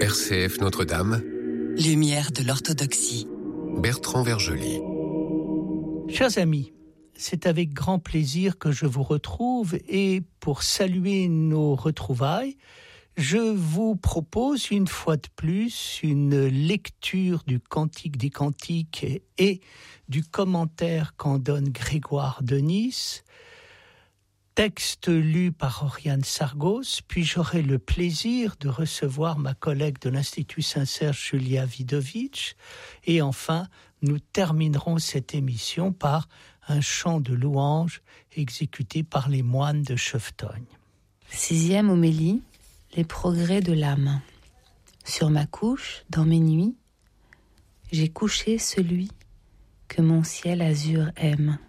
RCF Notre-Dame. Lumière de l'orthodoxie. Bertrand Vergely. Chers amis, c'est avec grand plaisir que je vous retrouve et pour saluer nos retrouvailles, je vous propose une fois de plus une lecture du Cantique des Cantiques et du commentaire qu'en donne Grégoire de Nice, texte lu par Oriane Sargos, puis j'aurai le plaisir de recevoir ma collègue de l'Institut Saint-Serge, Julia Vidovitch, et enfin, nous terminerons cette émission par un chant de louange exécuté par les moines de Chevetogne. 6e homélie, les progrès de l'âme. Sur ma couche, dans mes nuits, j'ai couché celui que mon ciel azur aime.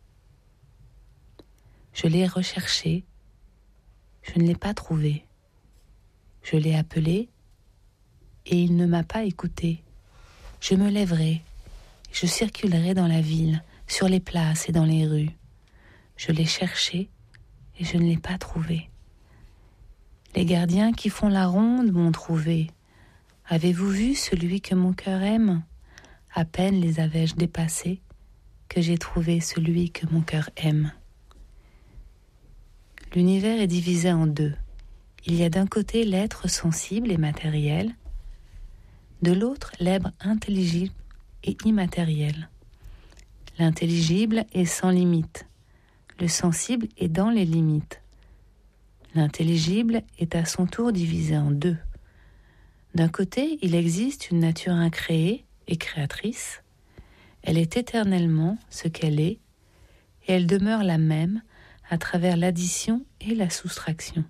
Je l'ai recherché, je ne l'ai pas trouvé. Je l'ai appelé et il ne m'a pas écouté. Je me lèverai, je circulerai dans la ville, sur les places et dans les rues. Je l'ai cherché et je ne l'ai pas trouvé. Les gardiens qui font la ronde m'ont trouvé. Avez-vous vu celui que mon cœur aime ? À peine les avais-je dépassés que j'ai trouvé celui que mon cœur aime. L'univers est divisé en deux. Il y a d'un côté l'être sensible et matériel, de l'autre l'être intelligible et immatériel. L'intelligible est sans limite, le sensible est dans les limites. L'intelligible est à son tour divisé en deux. D'un côté, il existe une nature incréée et créatrice. Elle est éternellement ce qu'elle est, et elle demeure la même à travers l'addition et la soustraction.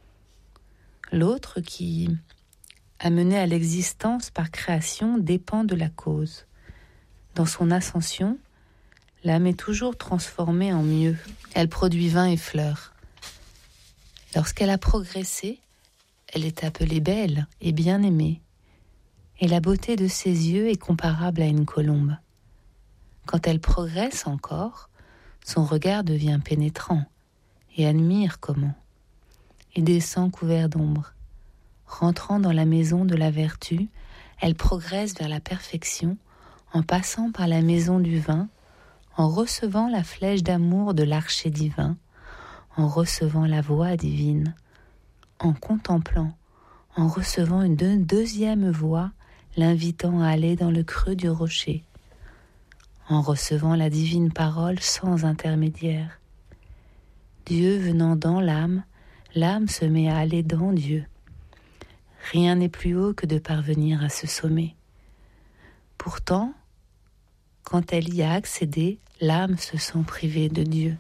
L'autre, qui, amené à l'existence par création, dépend de la cause. Dans son ascension, l'âme est toujours transformée en mieux. Elle produit vin et fleurs. Lorsqu'elle a progressé, elle est appelée belle et bien-aimée, et la beauté de ses yeux est comparable à une colombe. Quand elle progresse encore, son regard devient pénétrant, et admire comment. Il descend couvert d'ombre. Rentrant dans la maison de la vertu, elle progresse vers la perfection en passant par la maison du vin, en recevant la flèche d'amour de l'archer divin, en recevant la voix divine, en contemplant, en recevant une deuxième voix l'invitant à aller dans le creux du rocher, en recevant la divine parole sans intermédiaire. Dieu venant dans l'âme, l'âme se met à aller dans Dieu. Rien n'est plus haut que de parvenir à ce sommet. Pourtant, quand elle y a accédé, l'âme se sent privée de Dieu.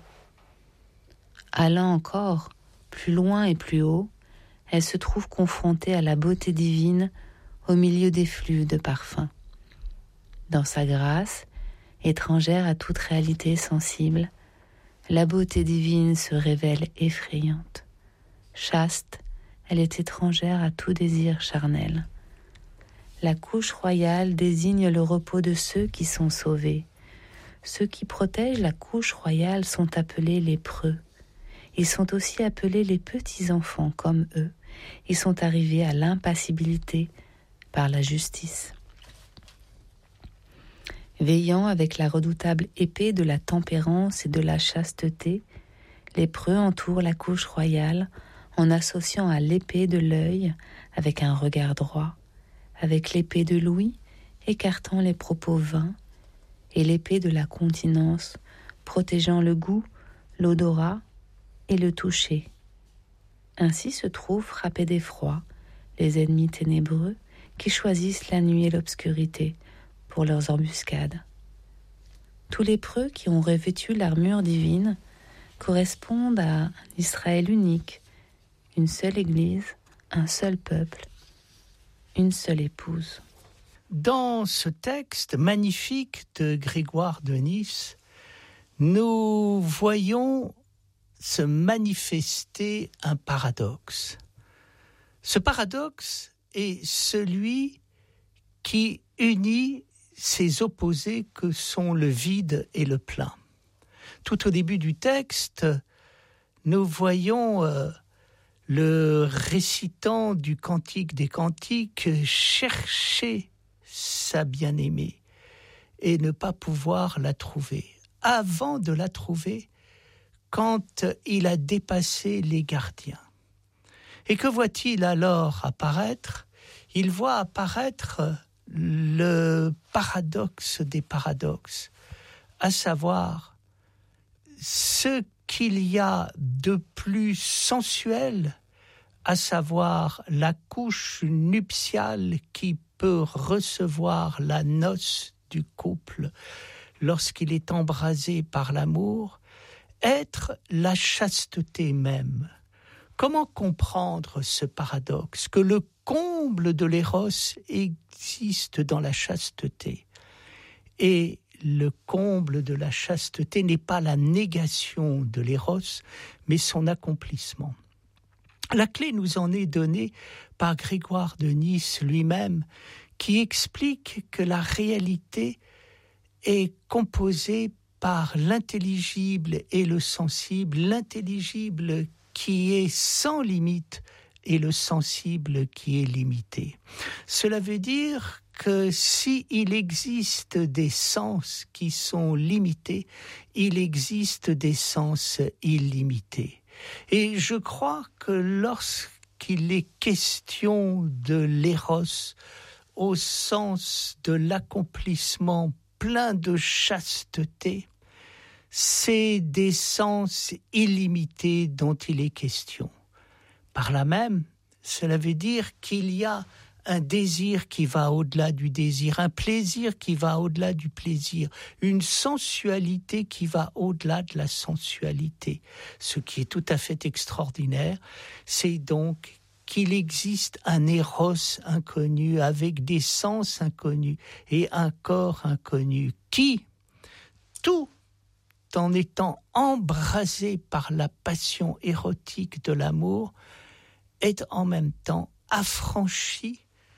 Allant encore plus loin et plus haut, elle se trouve confrontée à la beauté divine au milieu des flux de parfums. Dans sa grâce, étrangère à toute réalité sensible, la beauté divine se révèle effrayante. Chaste, elle est étrangère à tout désir charnel. La couche royale désigne le repos de ceux qui sont sauvés. Ceux qui protègent la couche royale sont appelés lépreux. Ils sont aussi appelés les petits-enfants comme eux. Ils sont arrivés à l'impassibilité par la justice. Veillant avec la redoutable épée de la tempérance et de la chasteté, lépreux entourent la couche royale en associant à l'épée de l'œil avec un regard droit, avec l'épée de l'ouïe écartant les propos vains et l'épée de la continence protégeant le goût, l'odorat et le toucher. Ainsi se trouvent frappés d'effroi les ennemis ténébreux qui choisissent la nuit et l'obscurité pour leurs embuscades. Tous les lépreux qui ont revêtu l'armure divine correspondent à un Israël unique, une seule Église, un seul peuple, une seule épouse. Dans ce texte magnifique de Grégoire de Nice, nous voyons se manifester un paradoxe. Ce paradoxe est celui qui unit ces opposés que sont le vide et le plein. Tout au début du texte, nous voyons le récitant du Cantique des Cantiques cherchait sa bien-aimée et ne pas pouvoir la trouver. Avant de la trouver, quand il a dépassé les gardiens. Et que voit-il alors apparaître ? Il voit apparaître le paradoxe des paradoxes, à savoir ce qu'il y a de plus sensuel, à savoir la couche nuptiale qui peut recevoir la noce du couple lorsqu'il est embrasé par l'amour, être la chasteté même. Comment comprendre ce paradoxe, que le comble de l'éros existe dans la chasteté et le comble de la chasteté n'est pas la négation de l'éros, mais son accomplissement. La clé nous en est donnée par Grégoire de Nice lui-même, qui explique que la réalité est composée par l'intelligible et le sensible, l'intelligible qui est sans limite et le sensible qui est limité. Cela veut dire que s'il existe des sens qui sont limités, il existe des sens illimités. Et je crois que lorsqu'il est question de l'éros au sens de l'accomplissement plein de chasteté, c'est des sens illimités dont il est question. Par là même, cela veut dire qu'il y a un désir qui va au-delà du désir, un plaisir qui va au-delà du plaisir, une sensualité qui va au-delà de la sensualité. Ce qui est tout à fait extraordinaire, c'est donc qu'il existe un éros inconnu avec des sens inconnus et un corps inconnu qui, tout en étant embrasé par la passion érotique de l'amour, est en même temps affranchi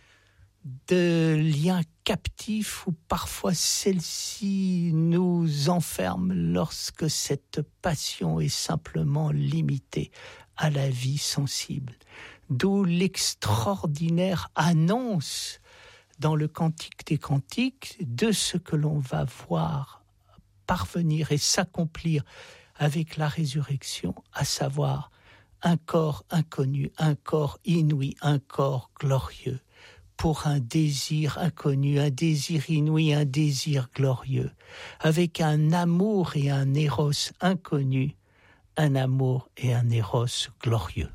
de liens captifs où parfois celle-ci nous enferme lorsque cette passion est simplement limitée à la vie sensible. D'où l'extraordinaire annonce dans le Cantique des Cantiques de ce que l'on va voir parvenir et s'accomplir avec la résurrection, à savoir un corps inconnu, un corps inouï, un corps glorieux, pour un désir inconnu, un désir inouï, un désir glorieux, avec un amour et un éros inconnu, un amour et un éros glorieux.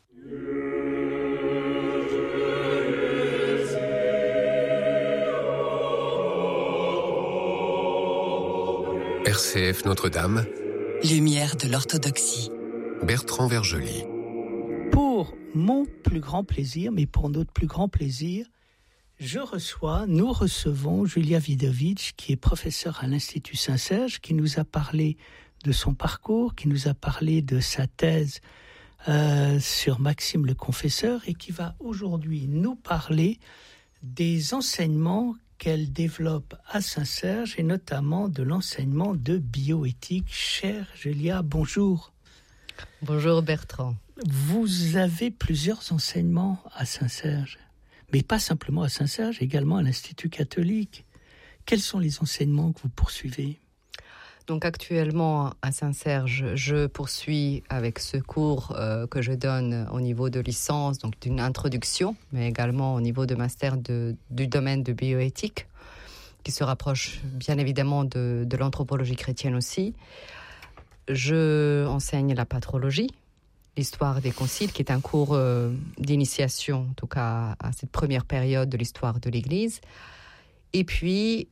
RCF Notre-Dame, Lumière de l'orthodoxie. Bertrand Vergely. Pour mon plus grand plaisir, mais pour notre plus grand plaisir, nous recevons Julia Vidovic, qui est professeure à l'Institut Saint-Serge, qui nous a parlé de son parcours, qui nous a parlé de sa thèse sur Maxime le Confesseur, et qui va aujourd'hui nous parler des enseignements qu'elle développe à Saint-Serge, et notamment de l'enseignement de bioéthique. Chère Julia, bonjour. Bonjour Bertrand. Vous avez plusieurs enseignements à Saint-Serge, mais pas simplement à Saint-Serge, également à l'Institut catholique. Quels sont les enseignements que vous poursuivez ? Donc actuellement à Saint-Serge, je poursuis avec ce cours que je donne au niveau de licence, donc d'une introduction, mais également au niveau de master du domaine de bioéthique, qui se rapproche bien évidemment de l'anthropologie chrétienne aussi. Je enseigne la patrologie, l'histoire des conciles, qui est un cours d'initiation, en tout cas à cette première période de l'histoire de l'Église. Et puis,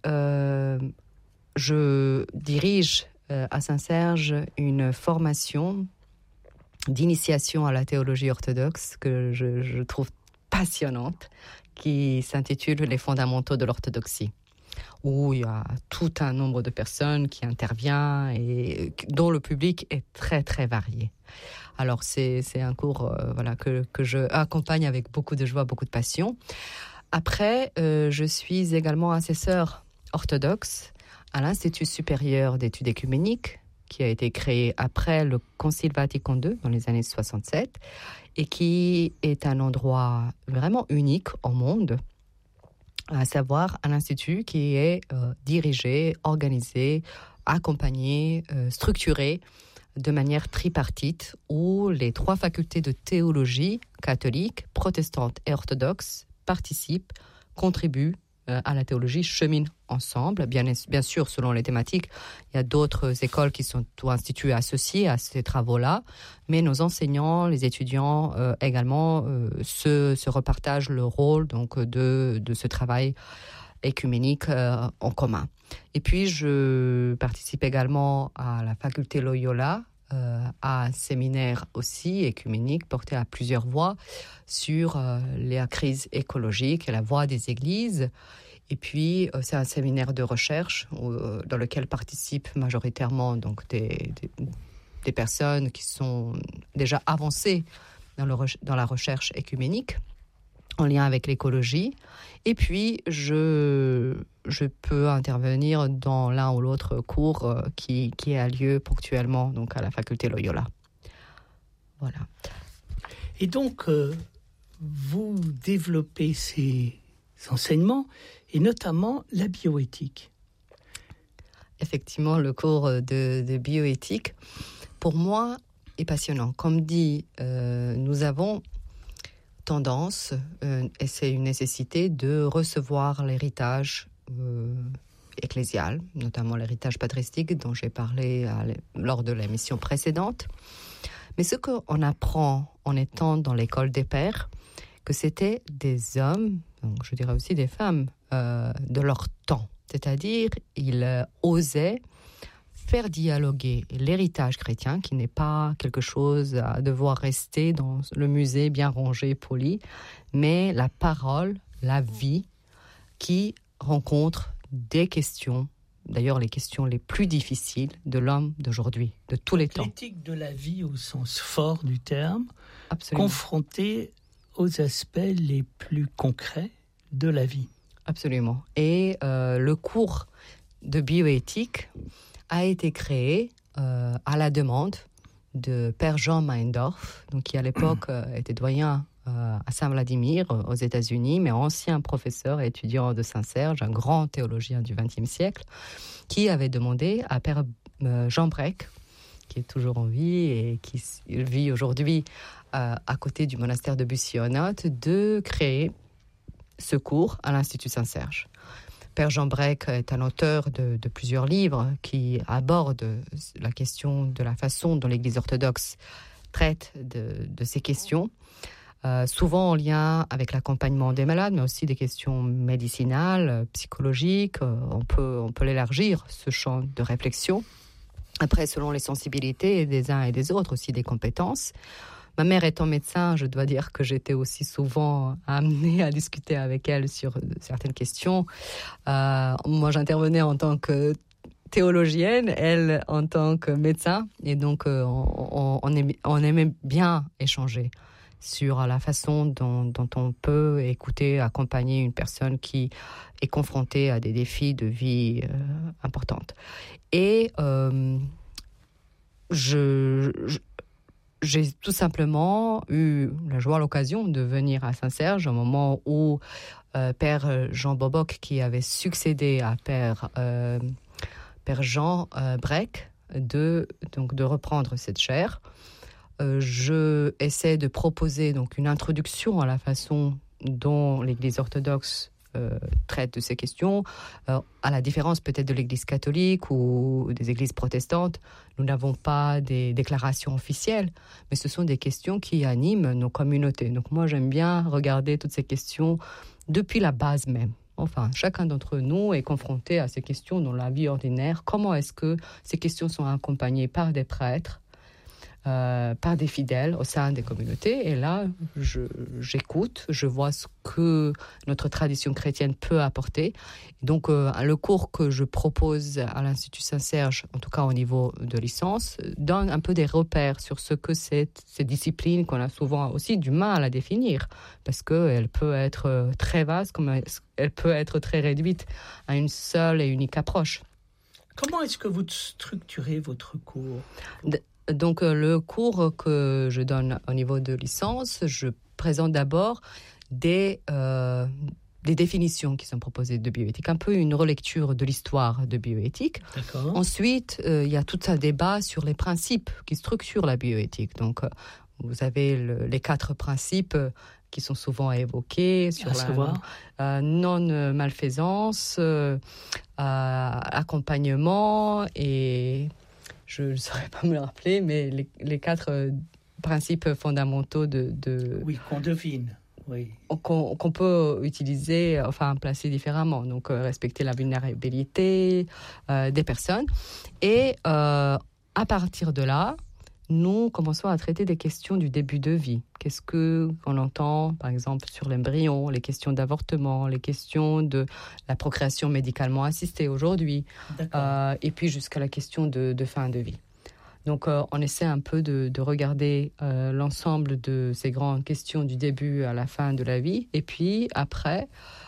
je dirige à Saint-Serge une formation d'initiation à la théologie orthodoxe que je trouve passionnante, qui s'intitule « Les fondamentaux de l'orthodoxie », où il y a tout un nombre de personnes qui interviennent et dont le public est très très varié. Alors c'est un cours que je accompagne avec beaucoup de joie, beaucoup de passion. Après, je suis également assesseur orthodoxe à l'Institut supérieur d'études écuméniques, qui a été créé après le Concile Vatican II, dans les années 67, et qui est un endroit vraiment unique au monde, à savoir un institut qui est dirigé, organisé, accompagné, structuré de manière tripartite, où les 3 facultés de théologie, catholique, protestante et orthodoxe, participent, contribuent à la théologie, cheminent ensemble. Bien sûr, selon les thématiques, il y a d'autres écoles qui sont ou instituts associés à ces travaux-là, mais nos enseignants, les étudiants également se repartagent le rôle donc, de ce travail écuménique en commun. Et puis, je participe également à la faculté Loyola, à un séminaire aussi écuménique porté à plusieurs voix sur la crise écologique et la voix des églises. Et puis, c'est un séminaire de recherche dans lequel participent majoritairement donc, des personnes qui sont déjà avancées dans la recherche écuménique en lien avec l'écologie. Et puis, je peux intervenir dans l'un ou l'autre cours qui a lieu ponctuellement donc à la faculté Loyola. Voilà. Et donc, vous développez ces enseignements, et notamment la bioéthique. Effectivement, le cours de bioéthique, pour moi, est passionnant. Comme dit, nous avons tendance, et c'est une nécessité, de recevoir l'héritage ecclésial, notamment l'héritage patristique dont j'ai parlé lors de l'émission précédente. Mais ce qu'on apprend en étant dans l'école des pères, que c'était des hommes, donc je dirais aussi des femmes, de leur temps. C'est-à-dire, ils osaient faire dialoguer l'héritage chrétien, qui n'est pas quelque chose à devoir rester dans le musée bien rangé, poli, mais la parole, la vie, qui rencontre des questions, d'ailleurs les questions les plus difficiles de l'homme d'aujourd'hui, de tous les temps. L'éthique de la vie au sens fort du terme, Absolument. confrontée aux aspects les plus concrets de la vie. Absolument. Et le cours de bioéthique a été créé à la demande de Père Jean Meindorf, donc qui à l'époque était doyen à Saint-Vladimir aux États-Unis, mais ancien professeur et étudiant de Saint-Serge, un grand théologien du XXe siècle, qui avait demandé à Père Jean Breck, qui est toujours en vie et qui vit aujourd'hui à côté du monastère de Bussy-aux-Notes, de créer ce cours à l'Institut Saint-Serge. Père Jean Breck est un auteur de plusieurs livres qui abordent la question de la façon dont l'Église orthodoxe traite de ces questions, souvent en lien avec l'accompagnement des malades, mais aussi des questions médicinales, psychologiques. On peut l'élargir, ce champ de réflexion. Après, selon les sensibilités des uns et des autres, aussi des compétences. Ma mère étant médecin, je dois dire que j'étais aussi souvent amenée à discuter avec elle sur certaines questions. Moi, j'intervenais en tant que théologienne, elle en tant que médecin, et donc on aimait bien échanger sur la façon dont on peut écouter, accompagner une personne qui est confrontée à des défis de vie importantes. Et j'ai tout simplement eu la joie, l'occasion de venir à Saint-Serge au moment où Père Jean Boboc, qui avait succédé à Père Jean Breck, de reprendre cette chaire. Je essaie de proposer donc une introduction à la façon dont l'Église orthodoxe traite de ces questions, à la différence peut-être de l'Église catholique ou des églises protestantes. Nous n'avons pas des déclarations officielles, mais ce sont des questions qui animent nos communautés. Donc moi, j'aime bien regarder toutes ces questions depuis la base même. Enfin, chacun d'entre nous est confronté à ces questions dans la vie ordinaire. Comment est-ce que ces questions sont accompagnées par des prêtres, par des fidèles au sein des communautés? Et là, j'écoute, je vois ce que notre tradition chrétienne peut apporter. Donc, le cours que je propose à l'Institut Saint-Serge, en tout cas au niveau de licence, donne un peu des repères sur ce que c'est ces disciplines qu'on a souvent aussi du mal à définir, parce qu'elle peut être très vaste, comme elle peut être très réduite à une seule et unique approche. Comment est-ce que vous structurez votre cours ? Donc, le cours que je donne au niveau de licence, je présente d'abord des définitions qui sont proposées de bioéthique, un peu une relecture de l'histoire de bioéthique. D'accord. Ensuite, il y a tout un débat sur les principes qui structurent la bioéthique. Donc, vous avez les 4 principes qui sont souvent évoqués sur la non-malfaisance, accompagnement et je ne saurais pas me le rappeler, mais les 4 principes fondamentaux Oui, qu'on devine. Oui. Qu'on peut utiliser, placer différemment. Donc, respecter la vulnérabilité des personnes. Et à partir de là, nous commençons à traiter des questions du début de vie. Qu'est-ce qu'on entend, par exemple, sur l'embryon, les questions d'avortement, les questions de la procréation médicalement assistée aujourd'hui, et puis jusqu'à la question de fin de vie. Donc, on essaie un peu de regarder l'ensemble de ces grandes questions du début à la fin de la vie. Et puis, après,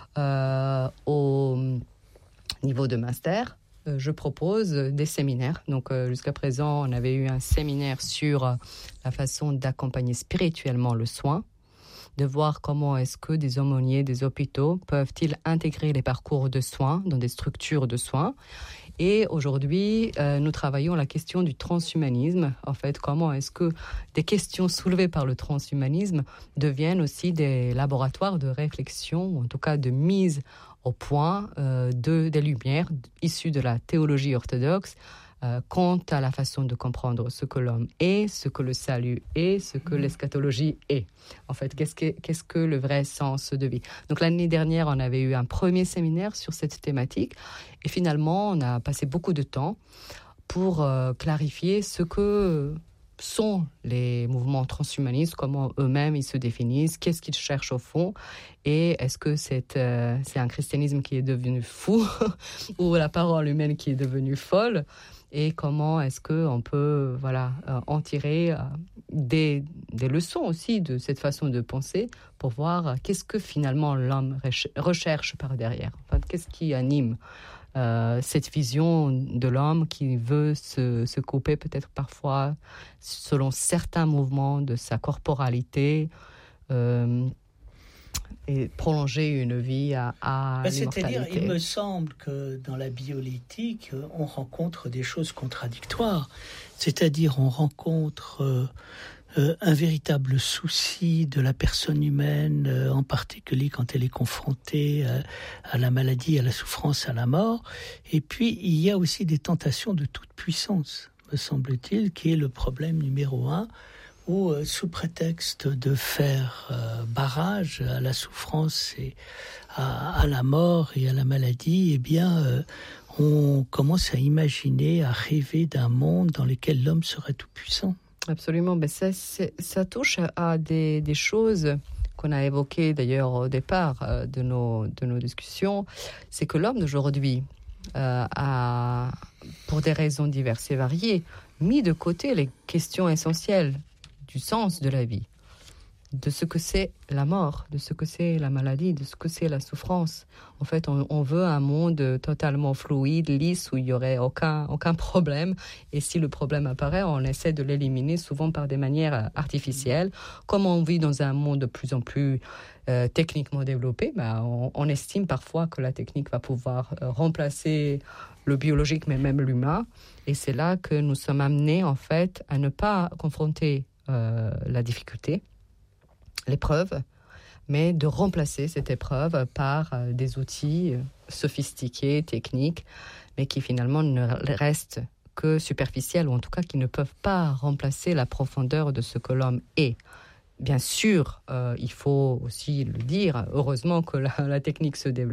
au niveau de master, je propose des séminaires. Donc, jusqu'à présent, on avait eu un séminaire sur la façon d'accompagner spirituellement le soin, de voir comment est-ce que des aumôniers, des hôpitaux peuvent-ils intégrer les parcours de soins dans des structures de soins. Et aujourd'hui, nous travaillons la question du transhumanisme. En fait, comment est-ce que des questions soulevées par le transhumanisme deviennent aussi des laboratoires de réflexion, ou en tout cas de mise au point des lumières issues de la théologie orthodoxe quant à la façon de comprendre ce que l'homme est, ce que le salut est, ce que l'eschatologie est. En fait, qu'est-ce que le vrai sens de vie ? Donc l'année dernière, on avait eu un premier séminaire sur cette thématique et finalement, on a passé beaucoup de temps pour clarifier ce que sont les mouvements transhumanistes, comment eux-mêmes ils se définissent, qu'est-ce qu'ils cherchent au fond, et est-ce que c'est un christianisme qui est devenu fou ou la parole humaine qui est devenue folle, et comment est-ce qu'on peut en tirer des leçons aussi de cette façon de penser pour voir qu'est-ce que finalement l'homme recherche par derrière, qu'est-ce qui anime cette vision de l'homme qui veut se couper peut-être parfois selon certains mouvements de sa corporalité et prolonger une vie à l'immortalité. C'est-à-dire, il me semble que dans la bioéthique, on rencontre des choses contradictoires. C'est-à-dire, on rencontre un véritable souci de la personne humaine, en particulier quand elle est confrontée à la maladie, à la souffrance, à la mort. Et puis, il y a aussi des tentations de toute puissance, me semble-t-il, qui est le problème numéro 1, où, sous prétexte de faire barrage à la souffrance et à la mort et à la maladie, on commence à imaginer, à rêver d'un monde dans lequel l'homme serait tout puissant. Absolument, mais ça touche à des choses qu'on a évoquées d'ailleurs au départ de nos discussions. C'est que l'homme d'aujourd'hui a, pour des raisons diverses et variées, mis de côté les questions essentielles du sens de la vie, de ce que c'est la mort, de ce que c'est la maladie, de ce que c'est la souffrance. En fait, on veut un monde totalement fluide, lisse, où il n'y aurait aucun problème. Et si le problème apparaît, on essaie de l'éliminer souvent par des manières artificielles. Comme on vit dans un monde de plus en plus techniquement développé, on estime parfois que la technique va pouvoir remplacer le biologique, mais même l'humain. Et c'est là que nous sommes amenés, en fait, à ne pas confronter la difficulté, l'épreuve, mais de remplacer cette épreuve par des outils sophistiqués, techniques, mais qui finalement ne restent que superficiels, ou en tout cas qui ne peuvent pas remplacer la profondeur de ce que l'homme est. Bien sûr, il faut aussi le dire, heureusement que la technique se développe,